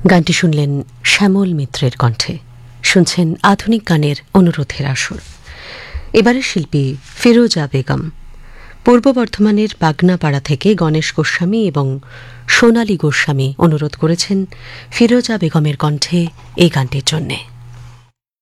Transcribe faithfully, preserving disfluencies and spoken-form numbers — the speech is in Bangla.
গানটি শুনলেন শ্যামল মিত্রের কণ্ঠে। শুনছেন আধুনিক গানের অনুরোধের আসর। এবারে শিল্পী ফিরোজা বেগম। পূর্ব বর্ধমানের বাগনাপাড়া থেকে গণেশ গোস্বামী এবং সোনালী গোস্বামী অনুরোধ করেছেন ফিরোজা বেগমের কণ্ঠে এই গানটির জন্যে।